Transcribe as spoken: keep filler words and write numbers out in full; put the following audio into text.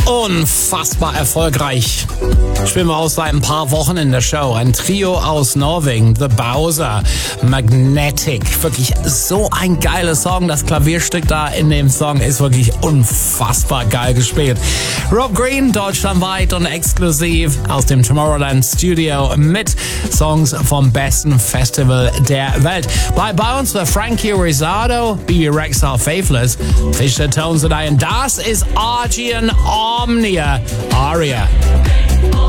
Unfassbar erfolgreich. Spielen wir aus seit ein paar Wochen in der Show. Ein Trio aus Norwegen, The Bowser, Magnetic. Wirklich so ein geiler Song. Das Klavierstück da in dem Song ist wirklich unfassbar geil gespielt. Rob Green, deutschlandweit und exklusiv aus dem Tomorrowland Studio mit Songs vom besten Festival der Welt. Bei, bei uns war Frankie Rizzardo, B B Rexha, Faithless, Fisher Tones und ein. Das ist Argent Omnia Aria.